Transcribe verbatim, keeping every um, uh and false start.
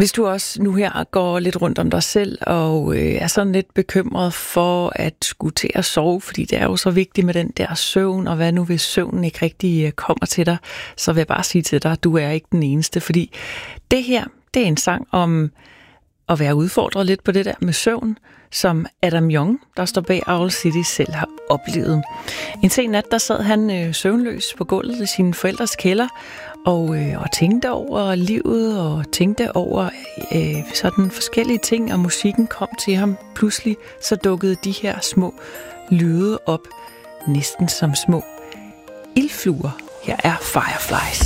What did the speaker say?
Hvis du også nu her går lidt rundt om dig selv og øh, er sådan lidt bekymret for at skulle til at sove, fordi det er jo så vigtigt med den der søvn, og hvad nu hvis søvnen ikke rigtig øh, kommer til dig, så vil jeg bare sige til dig, at du er ikke den eneste, fordi det her, det er en sang om at være udfordret lidt på det der med søvn, som Adam Young, der står bag Owl City, selv har oplevet. En sen nat, der sad han øh, søvnløs på gulvet i sine forældres kælder, og, øh, og tænkte over livet, og tænkte over øh, sådan forskellige ting, og musikken kom til ham. Pludselig så dukkede de her små lyde op, næsten som små ildfluer. Her er Fireflies.